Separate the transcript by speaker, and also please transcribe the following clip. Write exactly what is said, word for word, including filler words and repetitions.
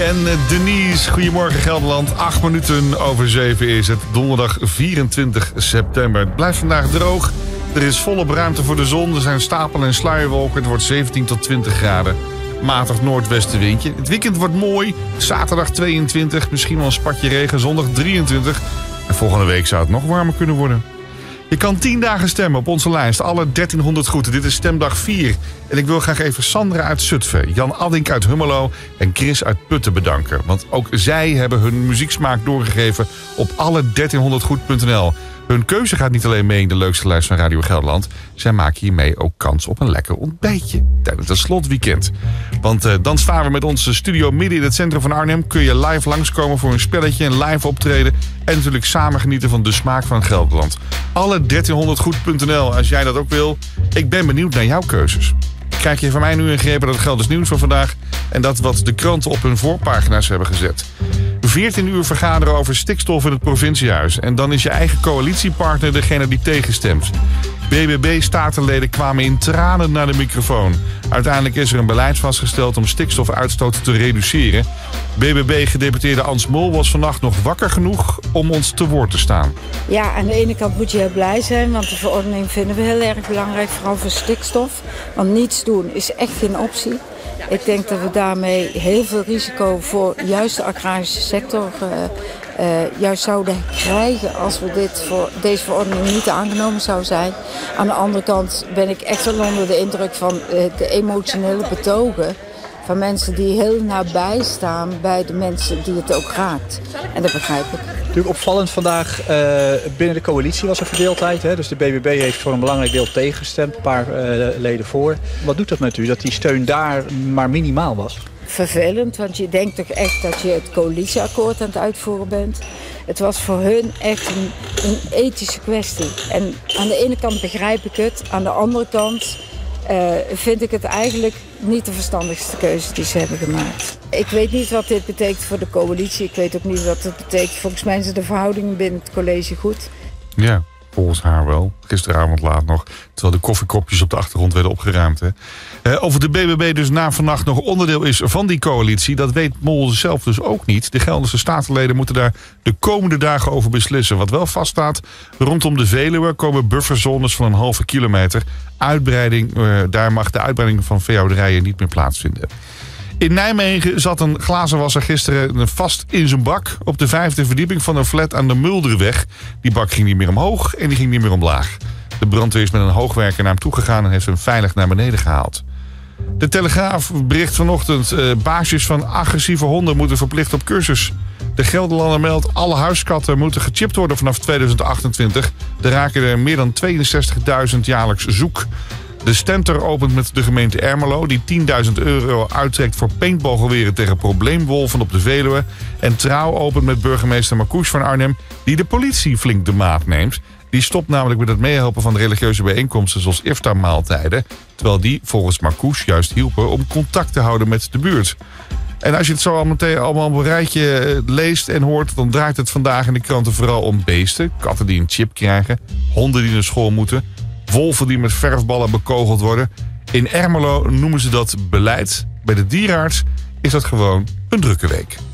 Speaker 1: en Denise. Goedemorgen Gelderland. Acht minuten over zeven is het. Donderdag vierentwintig september. Het blijft vandaag droog. Er is volop ruimte voor de zon. Er zijn stapel- en sluierwolken. Het wordt zeventien tot twintig graden. Matig noordwestenwindje. Het weekend wordt mooi. Zaterdag tweeëntwintig. Misschien wel een spatje regen. Zondag drieëntwintig. En volgende week zou het nog warmer kunnen worden. Je kan tien dagen stemmen op onze lijst. Alle dertienhonderd groeten. Dit is stemdag vier. En ik wil graag even Sandra uit Zutphen, Jan Addink uit Hummelo en Chris uit Putten bedanken. Want ook zij hebben hun muzieksmaak doorgegeven op alle dertienhonderd goed punt n l. Hun keuze gaat niet alleen mee in de leukste lijst van Radio Gelderland. Zij maken hiermee ook kans op een lekker ontbijtje tijdens het slotweekend. Want uh, dan staan we met onze studio midden in het centrum van Arnhem. Kun je live langskomen voor een spelletje, een live optreden. En natuurlijk samen genieten van de smaak van Gelderland. Alle dertienhonderd goed punt n l als jij dat ook wil. Ik ben benieuwd naar jouw keuzes. Krijg je van mij nu een greep uit het Gelders nieuws van vandaag. En dat wat de kranten op hun voorpagina's hebben gezet. veertien uur vergaderen over stikstof in het provinciehuis. En dan is je eigen coalitiepartner degene die tegenstemt. B B B-statenleden kwamen in tranen naar de microfoon. Uiteindelijk is er een beleid vastgesteld om stikstofuitstoot te reduceren. B B B-gedeputeerde Ans Mol was vannacht nog wakker genoeg om ons te woord te staan.
Speaker 2: Ja, aan de ene kant moet je heel blij zijn, want de verordening vinden we heel erg belangrijk, vooral voor stikstof. Want niets doen is echt geen optie. Ik denk dat we daarmee heel veel risico voor juist de agrarische sector uh, uh, juist zouden krijgen als we dit voor deze verordening niet aangenomen zou zijn. Aan de andere kant ben ik echt wel onder de indruk van uh, de emotionele betogen van mensen die heel nabij staan bij de mensen die het ook raakt. En dat begrijp ik.
Speaker 3: Natuurlijk opvallend vandaag, uh, binnen de coalitie was er verdeeldheid. Hè? Dus de B B B heeft voor een belangrijk deel tegengestemd, een paar uh, leden voor. Wat doet dat met u, dat die steun daar maar minimaal was?
Speaker 2: Vervelend, want je denkt toch echt dat je het coalitieakkoord aan het uitvoeren bent. Het was voor hun echt een, een ethische kwestie. En aan de ene kant begrijp ik het, aan de andere kant Uh, vind ik het eigenlijk niet de verstandigste keuze die ze hebben gemaakt. Ik weet niet wat dit betekent voor de coalitie. Ik weet ook niet wat het betekent. Volgens mij zijn de verhoudingen binnen het college goed.
Speaker 1: Ja, volgens haar wel. Gisteravond laat nog. Terwijl de koffiekopjes op de achtergrond werden opgeruimd. Hè. Uh, of de B B B dus na vannacht nog onderdeel is van die coalitie, dat weet Mol zelf dus ook niet. De Gelderse statenleden moeten daar de komende dagen over beslissen. Wat wel vaststaat, rondom de Veluwe komen bufferzones van een halve kilometer. Uitbreiding, uh, daar mag de uitbreiding van veehouderijen niet meer plaatsvinden. In Nijmegen zat een glazenwasser gisteren vast in zijn bak op de vijfde verdieping van een flat aan de Mulderweg. Die bak ging niet meer omhoog en die ging niet meer omlaag. De brandweer is met een hoogwerker naar hem toegegaan en heeft hem veilig naar beneden gehaald. De Telegraaf bericht vanochtend, uh, baasjes van agressieve honden moeten verplicht op cursus. De Gelderlander meldt, alle huiskatten moeten gechipt worden vanaf tweeduizend achtentwintig. Er raken er meer dan tweeënzestigduizend jaarlijks zoek. De Stentor opent met de gemeente Ermelo, die tienduizend euro uittrekt voor paintballgeweren tegen probleemwolven op de Veluwe. En Trouw opent met burgemeester Marcouch van Arnhem, die de politie flink de maat neemt. Die stopt namelijk met het meehelpen van de religieuze bijeenkomsten zoals iftarmaaltijden, terwijl die volgens Marcouch juist hielpen om contact te houden met de buurt. En als je het zo allemaal, allemaal op een rijtje leest en hoort, dan draait het vandaag in de kranten vooral om beesten. Katten die een chip krijgen, honden die naar school moeten, wolven die met verfballen bekogeld worden. In Ermelo noemen ze dat beleid. Bij de dierenarts is dat gewoon een drukke week.